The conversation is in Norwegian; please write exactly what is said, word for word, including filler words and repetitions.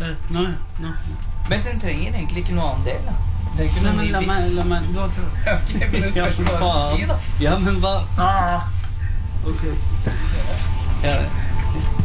Nå, nå. Men den trenger egentlig ikke noe annen del, da. Det er ikke Nei, noe men la meg, la meg, du har prøvd. Ok, men det spørs hva du skal si, da. Ja, men hva? Ah. Ok. Ja, det.